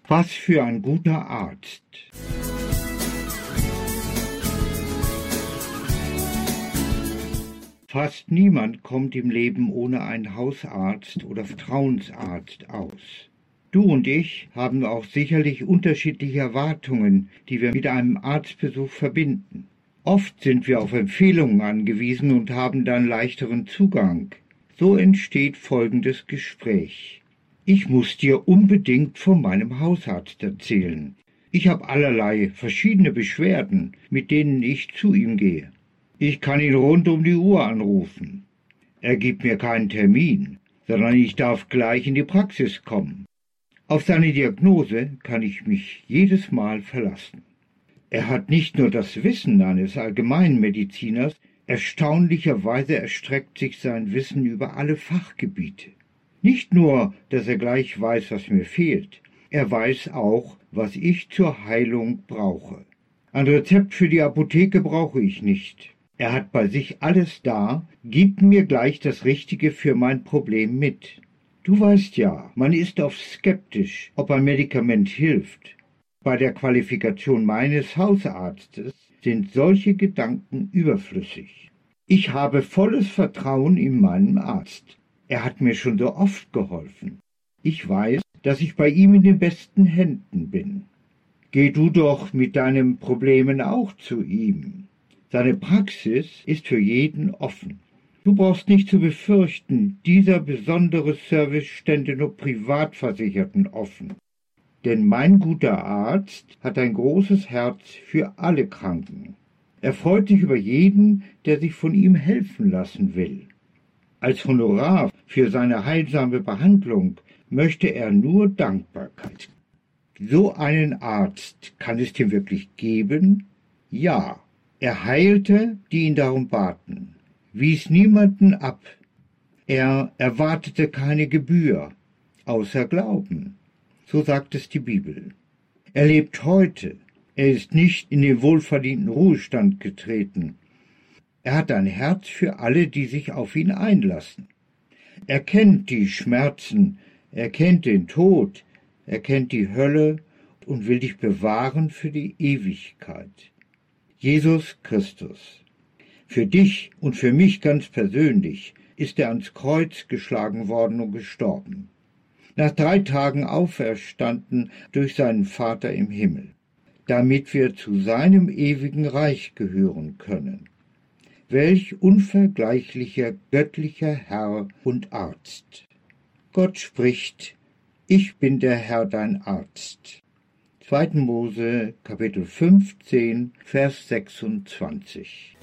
Was für ein guter Arzt! Fast niemand kommt im Leben ohne einen Hausarzt oder Vertrauensarzt aus. Du und ich haben auch sicherlich unterschiedliche Erwartungen, die wir mit einem Arztbesuch verbinden. Oft sind wir auf Empfehlungen angewiesen und haben dann leichteren Zugang. So entsteht folgendes Gespräch. Ich muss dir unbedingt von meinem Hausarzt erzählen. Ich habe allerlei verschiedene Beschwerden, mit denen ich zu ihm gehe. Ich kann ihn rund um die Uhr anrufen. Er gibt mir keinen Termin, sondern ich darf gleich in die Praxis kommen. Auf seine Diagnose kann ich mich jedes Mal verlassen. Er hat nicht nur das Wissen eines Allgemeinmediziners, erstaunlicherweise erstreckt sich sein Wissen über alle Fachgebiete. Nicht nur, dass er gleich weiß, was mir fehlt, er weiß auch, was ich zur Heilung brauche. Ein Rezept für die Apotheke brauche ich nicht. Er hat bei sich alles da, gibt mir gleich das Richtige für mein Problem mit. Du weißt ja, man ist oft skeptisch, ob ein Medikament hilft. Bei der Qualifikation meines Hausarztes sind solche Gedanken überflüssig. Ich habe volles Vertrauen in meinen Arzt. Er hat mir schon so oft geholfen. Ich weiß, dass ich bei ihm in den besten Händen bin. Geh du doch mit deinen Problemen auch zu ihm. Seine Praxis ist für jeden offen. Du brauchst nicht zu befürchten, dieser besondere Service stände nur Privatversicherten offen. Denn mein guter Arzt hat ein großes Herz für alle Kranken. Er freut sich über jeden, der sich von ihm helfen lassen will. Als Honorar für seine heilsame Behandlung möchte er nur Dankbarkeit. So einen Arzt kann es dir wirklich geben? Ja, er heilte, die ihn darum baten, wies niemanden ab. Er erwartete keine Gebühr, außer Glauben. So sagt es die Bibel. Er lebt heute. Er ist nicht in den wohlverdienten Ruhestand getreten. Er hat ein Herz für alle, die sich auf ihn einlassen. Er kennt die Schmerzen, er kennt den Tod, er kennt die Hölle und will dich bewahren für die Ewigkeit. Jesus Christus. Für dich und für mich ganz persönlich ist er ans Kreuz geschlagen worden und gestorben. Nach 3 Tagen auferstanden durch seinen Vater im Himmel, damit wir zu seinem ewigen Reich gehören können. Welch unvergleichlicher göttlicher Herr und Arzt. Gott spricht, ich bin der Herr dein Arzt. 2. Mose, Kapitel 15, Vers 26.